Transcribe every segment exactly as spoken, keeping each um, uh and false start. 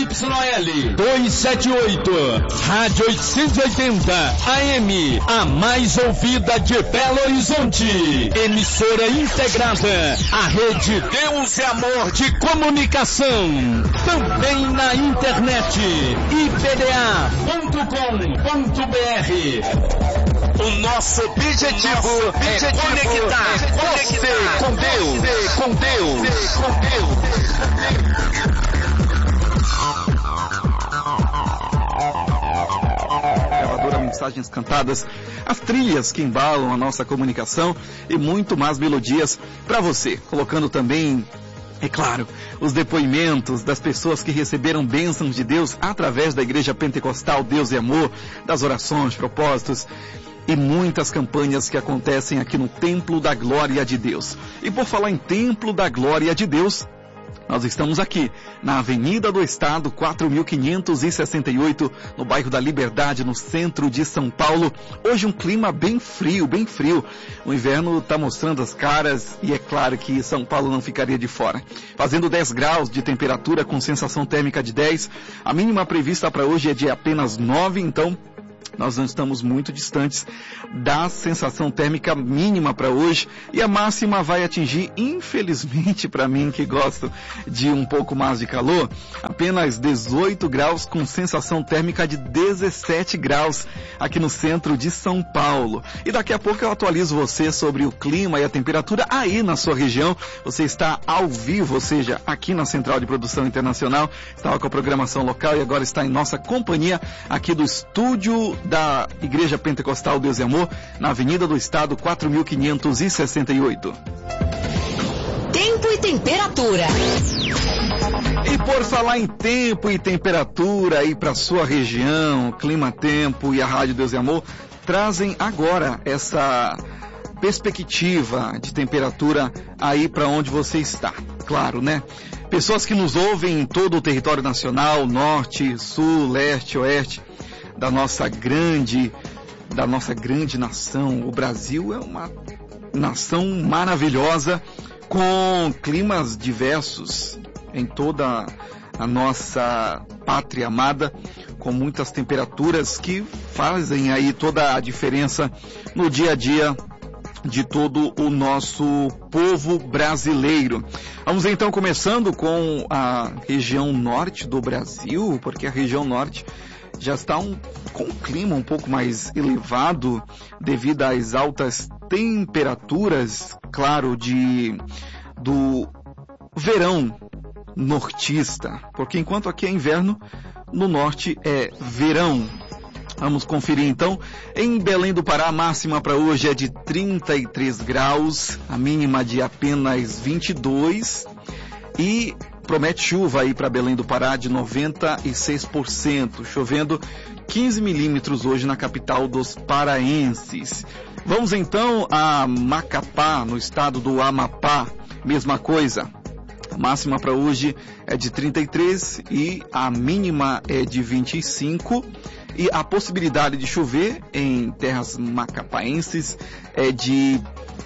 L duzentos e setenta e oito, Rádio oitocentos e oitenta A M, a mais ouvida de Belo Horizonte. Emissora integrada à rede Deus e Amor de Comunicação. Também na internet, i p d a ponto com ponto b r. O nosso objetivo, o nosso objetivo é conectar, é conectar você com Deus, você com Deus, você com Deus. Gravadora Mensagens Cantadas, as trilhas que embalam a nossa comunicação e muito mais melodias para você, colocando também, é claro, os depoimentos das pessoas que receberam bênçãos de Deus através da Igreja Pentecostal Deus e Amor, das orações, propósitos e muitas campanhas que acontecem aqui no Templo da Glória de Deus. E por falar em Templo da Glória de Deus, nós estamos aqui, na Avenida do Estado, quatro mil quinhentos e sessenta e oito, no bairro da Liberdade, no centro de São Paulo. Hoje um clima bem frio, bem frio. O inverno está mostrando as caras e é claro que São Paulo não ficaria de fora. Fazendo dez graus de temperatura com sensação térmica de dez. A mínima prevista para hoje é de apenas nove, então nós não estamos muito distantes da sensação térmica mínima para hoje, e a máxima vai atingir, infelizmente para mim que gosto de um pouco mais de calor, apenas dezoito graus com sensação térmica de dezessete graus aqui no centro de São Paulo. E daqui a pouco eu atualizo você sobre o clima e a temperatura aí na sua região. Você está ao vivo, ou seja, aqui na Central de Produção Internacional, estava com a programação local e agora está em nossa companhia aqui do estúdio da Igreja Pentecostal Deus e Amor, na Avenida do Estado, quatro mil quinhentos e sessenta e oito. Tempo e temperatura. E por falar em tempo e temperatura aí para sua região, Clima Tempo e a Rádio Deus e Amor trazem agora essa perspectiva de temperatura aí para onde você está. Claro, né? Pessoas que nos ouvem em todo o território nacional, norte, sul, leste, oeste, da nossa grande, da nossa grande nação. O Brasil é uma nação maravilhosa, com climas diversos em toda a nossa pátria amada, com muitas temperaturas que fazem aí toda a diferença no dia a dia de todo o nosso povo brasileiro. Vamos então começando com a região norte do Brasil, porque a região norte já está um, com um clima um pouco mais elevado devido às altas temperaturas, claro, de, do verão nortista, porque enquanto aqui é inverno, no norte é verão. Vamos conferir então. Em Belém do Pará, a máxima para hoje é de trinta e três graus, a mínima de apenas vinte e dois, e promete chuva aí para Belém do Pará de noventa e seis por cento, chovendo quinze milímetros hoje na capital dos paraenses. Vamos então a Macapá, no estado do Amapá, mesma coisa. A máxima para hoje é de trinta e três e a mínima é de vinte e cinco. E a possibilidade de chover em terras macapaenses é de,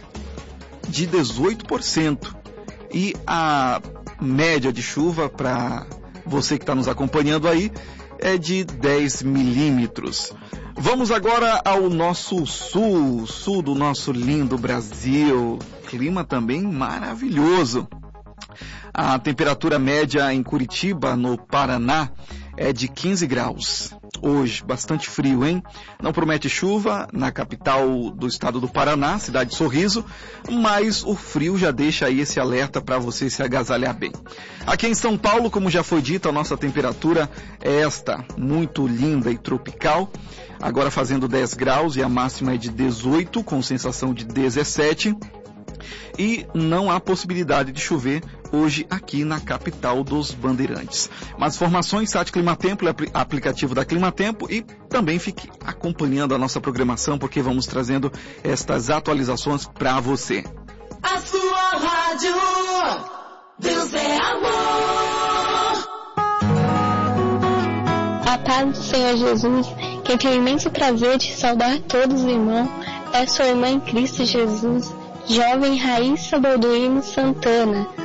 de dezoito por cento. E a média de chuva para você que está nos acompanhando aí é de dez milímetros. Vamos agora ao nosso sul, sul do nosso lindo Brasil. Clima também maravilhoso. A temperatura média em Curitiba, no Paraná, é de quinze graus. Hoje, bastante frio, hein? Não promete chuva na capital do estado do Paraná, cidade de Sorriso, mas o frio já deixa aí esse alerta para você se agasalhar bem. Aqui em São Paulo, como já foi dito, a nossa temperatura é esta, muito linda e tropical, agora fazendo dez graus e a máxima é de dezoito, com sensação de dezessete. E não há possibilidade de chover hoje aqui na capital dos Bandeirantes. Mais informações, site Climatempo, aplicativo da Climatempo, e também fique acompanhando a nossa programação, porque vamos trazendo estas atualizações para você. A sua rádio, Deus é amor. A paz do Senhor Jesus, quem tem o imenso prazer de saudar todos os irmãos, é sua irmã em Cristo Jesus, jovem Raíssa Balduino Santana,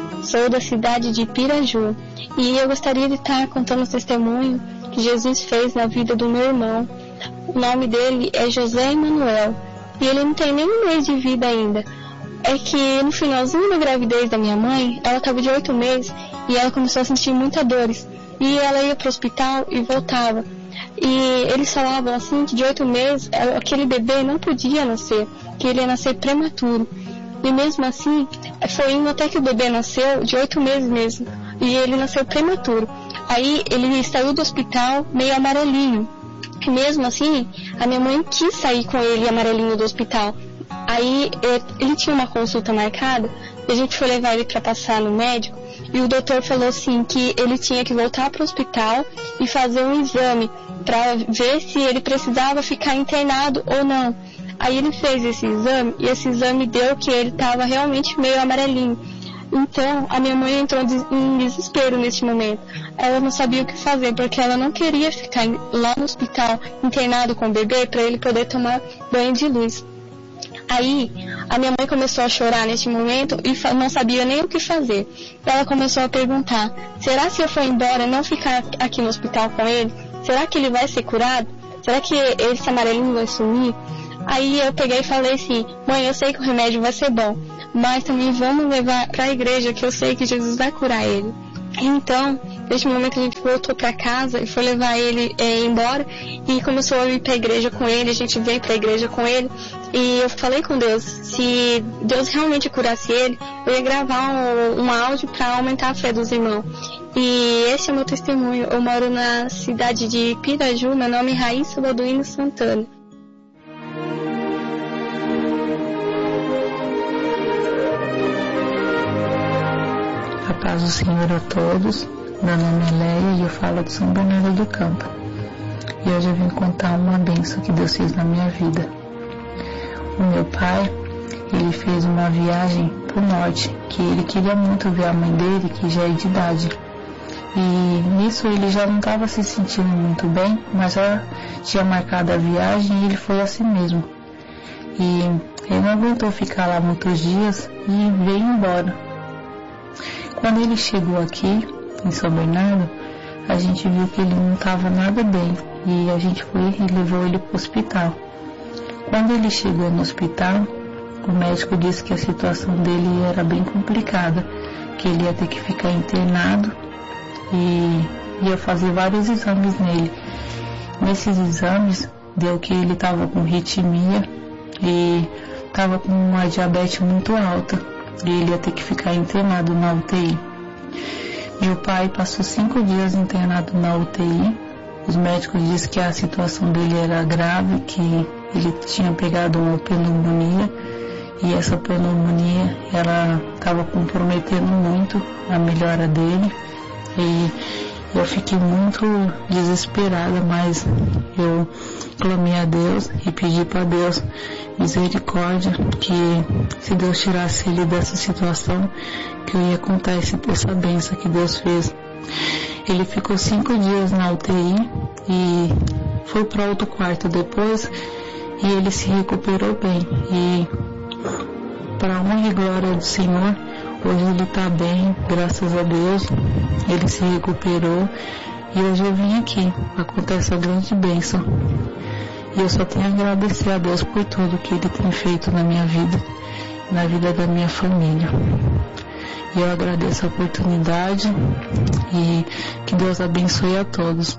Sou da cidade de Piraju e eu gostaria de estar contando o testemunho que Jesus fez na vida do meu irmão. O nome dele é José Emanuel e ele não tem nem um mês de vida ainda. É que no finalzinho da gravidez da minha mãe, ela estava de oito meses e ela começou a sentir muitas dores. E ela ia para o hospital e voltava. E eles falavam assim que de oito meses aquele bebê não podia nascer, que ele ia nascer prematuro. E mesmo assim, foi indo até que o bebê nasceu de oito meses mesmo. E ele nasceu prematuro. Aí ele saiu do hospital meio amarelinho. E mesmo assim, a minha mãe quis sair com ele amarelinho do hospital. Aí ele tinha uma consulta marcada, e a gente foi levar ele para passar no médico, e o doutor falou assim que ele tinha que voltar para o hospital e fazer um exame para ver se ele precisava ficar internado ou não. Aí ele fez esse exame, e esse exame deu que ele estava realmente meio amarelinho. Então, a minha mãe entrou em desespero neste momento. Ela não sabia o que fazer, porque ela não queria ficar lá no hospital internado com o bebê para ele poder tomar banho de luz. Aí, a minha mãe começou a chorar neste momento e não sabia nem o que fazer. Ela começou a perguntar, será que se eu for embora e não ficar aqui no hospital com ele, será que ele vai ser curado? Será que esse amarelinho vai sumir? Aí eu peguei e falei assim, mãe, eu sei que o remédio vai ser bom, mas também vamos levar para a igreja, que eu sei que Jesus vai curar ele. Então, neste momento a gente voltou para casa e foi levar ele é, embora e começou a ir para a igreja com ele, a gente veio para a igreja com ele e eu falei com Deus, se Deus realmente curasse ele, eu ia gravar um, um áudio para aumentar a fé dos irmãos. E esse é o meu testemunho. Eu moro na cidade de Piraju, meu nome é Raíssa Balduino Santana. A paz do Senhor a todos. Meu nome é Leia e eu falo de São Bernardo do Campo. E hoje eu vim contar uma bênção que Deus fez na minha vida. O meu pai, ele fez uma viagem pro norte, que ele queria muito ver a mãe dele, que já é de idade. E nisso ele já não estava se sentindo muito bem, mas já tinha marcado a viagem e ele foi assim mesmo. E ele não aguentou ficar lá muitos dias e veio embora. Quando ele chegou aqui, em São Bernardo, a gente viu que ele não estava nada bem e a gente foi e levou ele para o hospital. Quando ele chegou no hospital, o médico disse que a situação dele era bem complicada, que ele ia ter que ficar internado e ia fazer vários exames nele. Nesses exames, deu que ele estava com arritmia e estava com uma diabetes muito alta. E ele ia ter que ficar internado na U T I. Meu pai passou cinco dias internado na U T I. Os médicos disseram que a situação dele era grave, que ele tinha pegado uma pneumonia e essa pneumonia ela estava comprometendo muito a melhora dele. E eu fiquei muito desesperada, mas eu clamei a Deus e pedi para Deus misericórdia, que se Deus tirasse ele dessa situação, que eu ia contar esse, essa bênção que Deus fez. Ele ficou cinco dias na U T I e foi para outro quarto depois e ele se recuperou bem. E para a honra e glória do Senhor, hoje ele está bem, graças a Deus, ele se recuperou e hoje eu vim aqui para contar essa grande bênção. E eu só tenho a agradecer a Deus por tudo que Ele tem feito na minha vida, na vida da minha família. E eu agradeço a oportunidade e que Deus abençoe a todos.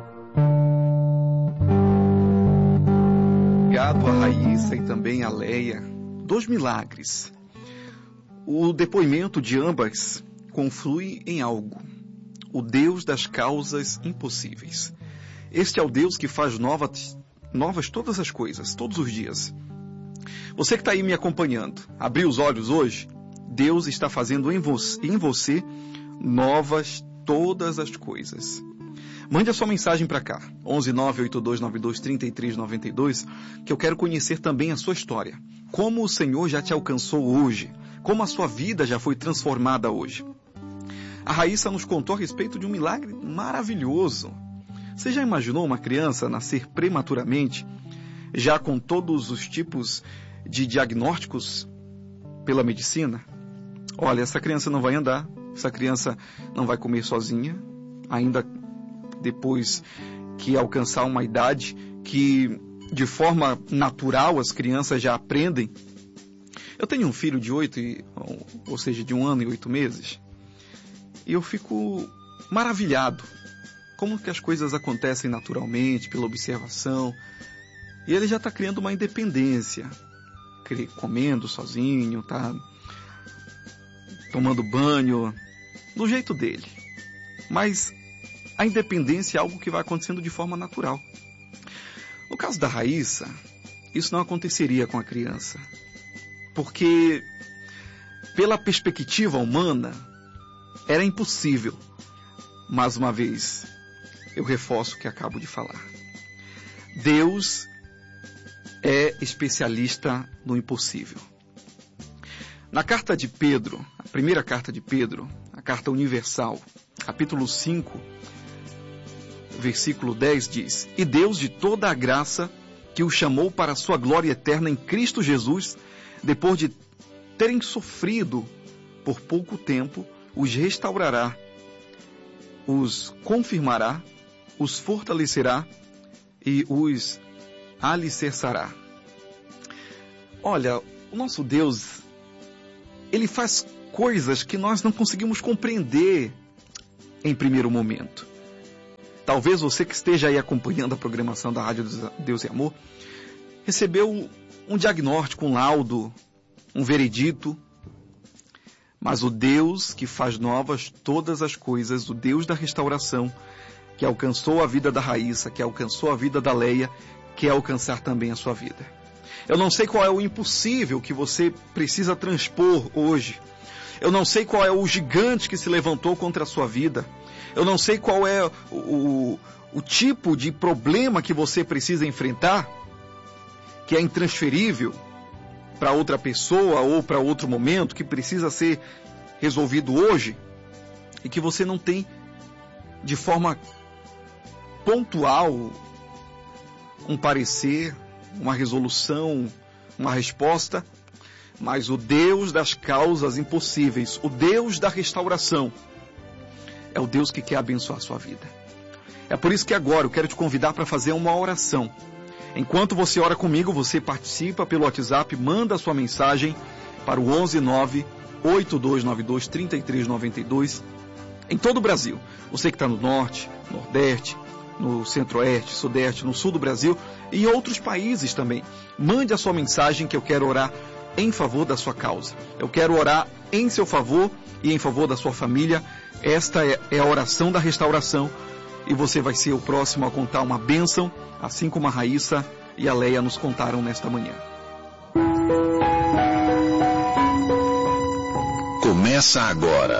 Obrigado a Raíssa e também a Leia. Dois milagres. O depoimento de ambas conflui em algo. O Deus das causas impossíveis. Este é o Deus que faz novas novas todas as coisas, todos os dias. Você que está aí me acompanhando, abriu os olhos hoje? Deus está fazendo em você, em você novas todas as coisas. Mande a sua mensagem para cá, onze nove oito dois nove dois três três nove dois, que eu quero conhecer também a sua história. Como o Senhor já te alcançou hoje, como a sua vida já foi transformada hoje. A Raíssa nos contou a respeito de um milagre maravilhoso. Você já imaginou uma criança nascer prematuramente, já com todos os tipos de diagnósticos pela medicina? Olha, essa criança não vai andar, Essa criança não vai comer sozinha, ainda depois que alcançar uma idade que, de forma natural, as crianças já aprendem. Eu tenho um filho de oito, ou seja, de um ano e oito meses, e eu fico maravilhado como que as coisas acontecem naturalmente, pela observação. E ele já está criando uma independência, comendo sozinho, tá tomando banho, do jeito dele. Mas a independência é algo que vai acontecendo de forma natural. No caso da Raíssa, isso não aconteceria com a criança, porque pela perspectiva humana era impossível. Mais uma vez, eu reforço o que acabo de falar. Deus é especialista no impossível. Na carta de Pedro, a primeira carta de Pedro, a carta universal, capítulo cinco, versículo dez diz: E Deus de toda a graça que o chamou para a sua glória eterna em Cristo Jesus, depois de terem sofrido por pouco tempo, os restaurará, os confirmará, os fortalecerá e os alicerçará. Olha, o nosso Deus, Ele faz coisas que nós não conseguimos compreender em primeiro momento. Talvez você que esteja aí acompanhando a programação da Rádio Deus e Amor, recebeu um diagnóstico, um laudo, um veredito, mas o Deus que faz novas todas as coisas, o Deus da restauração, que alcançou a vida da Raíssa, que alcançou a vida da Leia, quer alcançar também a sua vida. Eu não sei qual é o impossível que você precisa transpor hoje. Eu não sei qual é o gigante que se levantou contra a sua vida. Eu não sei qual é o, o, o tipo de problema que você precisa enfrentar, que é intransferível para outra pessoa ou para outro momento, que precisa ser resolvido hoje e que você não tem de forma pontual um parecer, uma resolução, uma resposta, mas o Deus das causas impossíveis, o Deus da restauração, é o Deus que quer abençoar a sua vida. É por isso que agora eu quero te convidar para fazer uma oração. Enquanto você ora comigo, você participa pelo WhatsApp, manda a sua mensagem para o onze nove oito dois nove dois três três nove dois em todo o Brasil. Você que está no Norte, Nordeste, no Centro-Oeste, Sudeste, no Sul do Brasil e em outros países também. Mande a sua mensagem que eu quero orar em favor da sua causa. Eu quero orar em seu favor e em favor da sua família. Esta é a oração da restauração e você vai ser o próximo a contar uma bênção, assim como a Raíssa e a Leia nos contaram nesta manhã. Começa agora.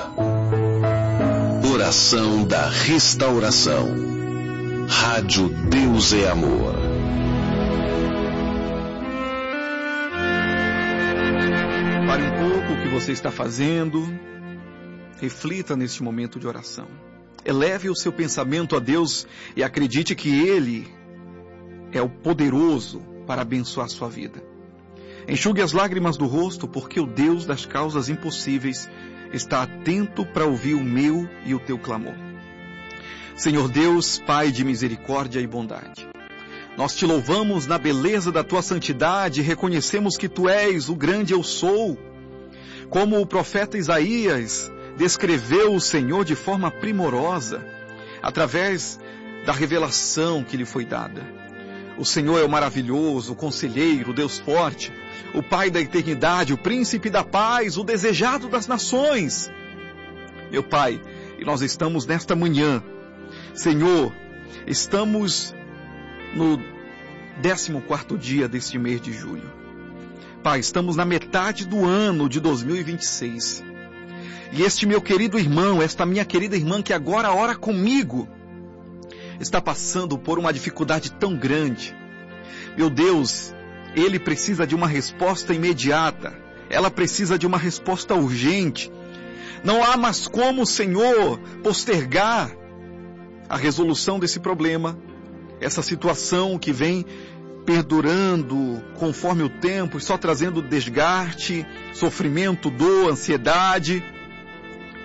Oração da Restauração. Rádio Deus é Amor. Pare um pouco o que você está fazendo. Reflita neste momento de oração. Eleve o seu pensamento a Deus e acredite que Ele é o poderoso para abençoar a sua vida. Enxugue as lágrimas do rosto, porque o Deus das causas impossíveis está atento para ouvir o meu e o teu clamor. Senhor Deus, Pai de misericórdia e bondade, nós te louvamos na beleza da tua santidade e reconhecemos que tu és o grande eu sou. Como o profeta Isaías descreveu o Senhor de forma primorosa, através da revelação que lhe foi dada. O Senhor é o maravilhoso, o conselheiro, o Deus forte, o Pai da eternidade, o príncipe da paz, o desejado das nações. Meu Pai, e nós estamos nesta manhã, Senhor, estamos no décimo quarto dia deste mês de julho. Pai, estamos na metade do ano de dois mil e vinte e seis. E este meu querido irmão, esta minha querida irmã que agora ora comigo, está passando por uma dificuldade tão grande. Meu Deus, ele precisa de uma resposta imediata. Ela precisa de uma resposta urgente. Não há mais como, Senhor, postergar a resolução desse problema, essa situação que vem perdurando conforme o tempo e só trazendo desgaste, sofrimento, dor, ansiedade.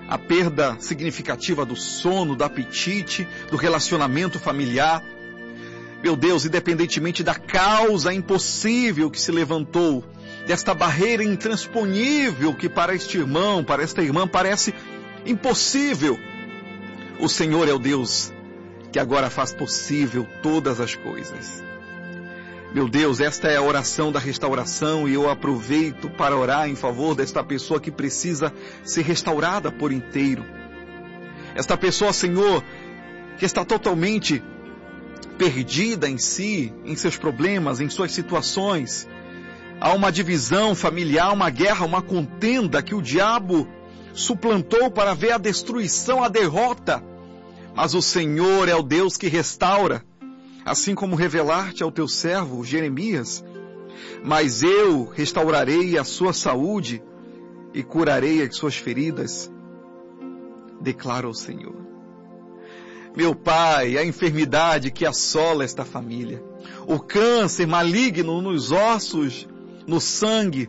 a perda significativa do sono, do apetite, do relacionamento familiar. Meu Deus, independentemente da causa impossível que se levantou, desta barreira intransponível que para este irmão, para esta irmã parece impossível, o Senhor é o Deus que agora faz possível todas as coisas. Meu Deus, esta é a oração da restauração e eu aproveito para orar em favor desta pessoa que precisa ser restaurada por inteiro. Esta pessoa, Senhor, que está totalmente perdida em si, em seus problemas, em suas situações. Há uma divisão familiar, uma guerra, uma contenda que o diabo suplantou para ver a destruição, a derrota. Mas o Senhor é o Deus que restaura, assim como revelaste ao teu servo Jeremias. Mas eu restaurarei a sua saúde e curarei as suas feridas, declara o Senhor. Meu Pai, a enfermidade que assola esta família, o câncer maligno nos ossos, no sangue,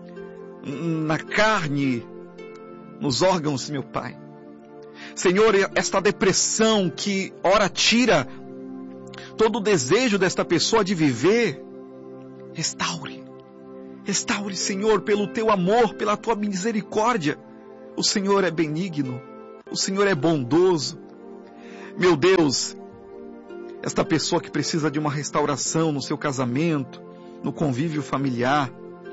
na carne, nos órgãos, meu Pai. Senhor, esta depressão que ora tira todo o desejo desta pessoa de viver, restaure. Restaure, Senhor, pelo teu amor, pela tua misericórdia. O Senhor é benigno, o Senhor é bondoso. Meu Deus, esta pessoa que precisa de uma restauração no seu casamento, no convívio familiar.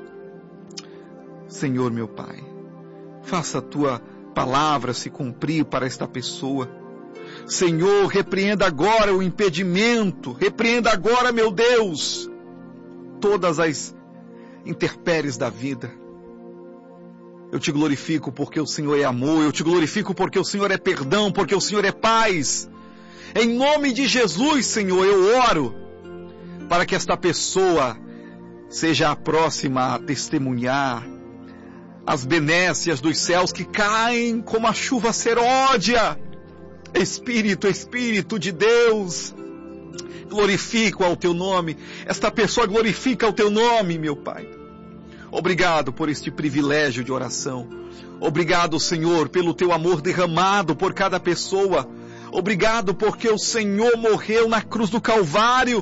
Senhor, meu Pai, faça a tua palavra se cumprir para esta pessoa. Senhor, repreenda agora o impedimento, repreenda agora, meu Deus, todas as intempéries da vida. Eu te glorifico porque o Senhor é amor, eu te glorifico porque o Senhor é perdão, porque o Senhor é paz. Em nome de Jesus, Senhor, eu oro para que esta pessoa seja a próxima a testemunhar as benécias dos céus que caem como a chuva seródia. Espírito, Espírito de Deus, glorifico ao teu nome. Esta pessoa glorifica o teu nome, meu Pai. Obrigado por este privilégio de oração. Obrigado, Senhor, pelo teu amor derramado por cada pessoa. Obrigado porque o Senhor morreu na cruz do Calvário.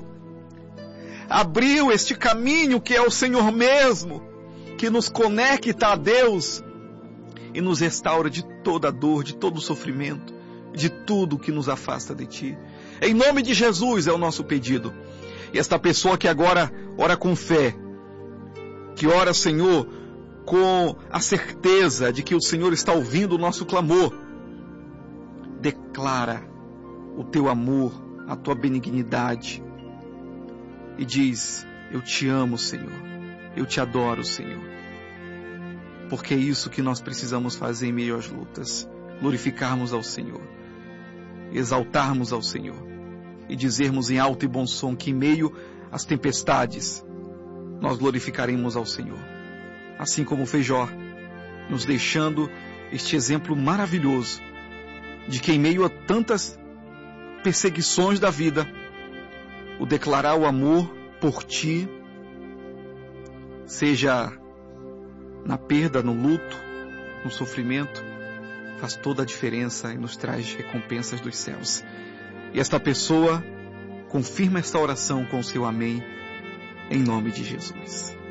Abriu este caminho que é o Senhor mesmo, que nos conecta a Deus e nos restaura de toda dor, de todo sofrimento, de tudo que nos afasta de Ti. Em nome de Jesus é o nosso pedido. E esta pessoa que agora ora com fé, que ora, Senhor, com a certeza de que o Senhor está ouvindo o nosso clamor, declara o Teu amor, a Tua benignidade e diz: eu te amo, Senhor, eu te adoro, Senhor, porque é isso que nós precisamos fazer em meio às lutas, glorificarmos ao Senhor, exaltarmos ao Senhor e dizermos em alto e bom som que em meio às tempestades nós glorificaremos ao Senhor, assim como fez Jó, nos deixando este exemplo maravilhoso de que em meio a tantas perseguições da vida, o declarar o amor por Ti, seja na perda, no luto, no sofrimento, faz toda a diferença e nos traz recompensas dos céus. E esta pessoa confirma esta oração com o seu amém, em nome de Jesus.